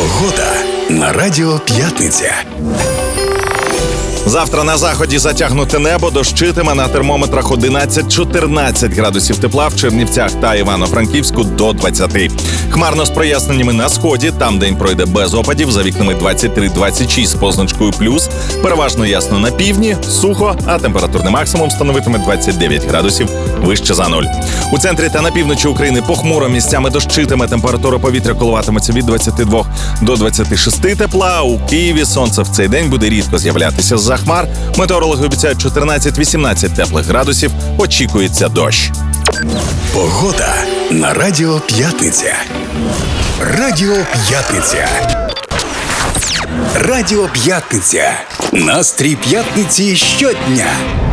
Погода на Радіо П'ятниця. Завтра на заході затягнуте небо, дощитиме, на термометрах 11-14 градусів тепла, в Чернівцях та Івано-Франківську до 20. Хмарно з проясненнями на сході, там день пройде без опадів, за вікнами 23-26 з позначкою плюс. Переважно ясно на півдні, сухо, а температурний максимум становитиме 29 градусів вище за нуль. У центрі та на півночі України похмуро, місцями дощитиме, температура повітря коливатиметься від 22 до 26 тепла. У Києві сонце в цей день буде рідко з'являтися з-за хмар. Метеорологи обіцяють 14-18 теплих градусів. Очікується дощ. Погода на Радіо П'ятниця. Радіо П'ятниця. Радіо П'ятниця. Настрій п'ятниці щодня.